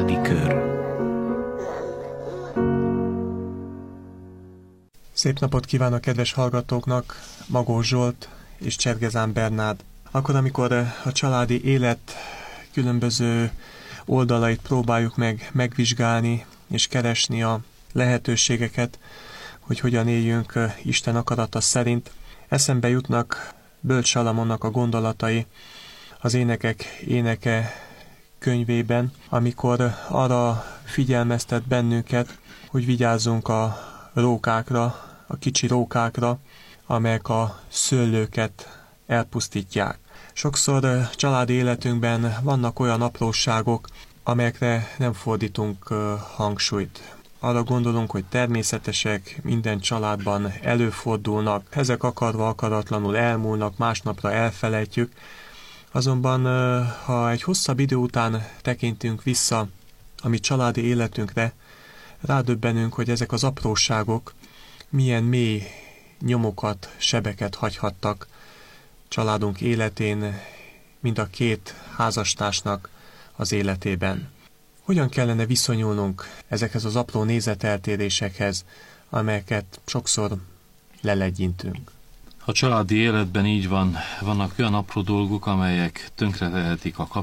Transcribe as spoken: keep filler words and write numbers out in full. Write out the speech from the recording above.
Családi Kör. Szép napot kívánok kedves hallgatóknak, Magós Zsolt és Csergezán Bernád. Akkor, amikor a családi élet különböző oldalait próbáljuk meg megvizsgálni és keresni a lehetőségeket, hogy hogyan éljünk Isten akarata szerint, eszembe jutnak Bölcs Salamonnak a gondolatai az Énekek éneke könyvében, amikor arra figyelmeztet bennünket, hogy vigyázzunk a rókákra, a kicsi rókákra, amelyek a szőlőket elpusztítják. Sokszor családi életünkben vannak olyan apróságok, amelyekre nem fordítunk hangsúlyt. Arra gondolunk, hogy természetesek, minden családban előfordulnak, ezek akarva akaratlanul elmúlnak, másnapra elfelejtjük. Azonban, ha egy hosszabb idő után tekintünk vissza a mi családi életünkre, rádöbbenünk, hogy ezek az apróságok milyen mély nyomokat, sebeket hagyhattak családunk életén, mind a két házastársnak az életében. Hogyan kellene viszonyulnunk ezekhez az apró nézeteltérésekhez, amelyeket sokszor lelegyintünk? A családi életben így van, vannak olyan apró dolgok, amelyek tönkretehetik a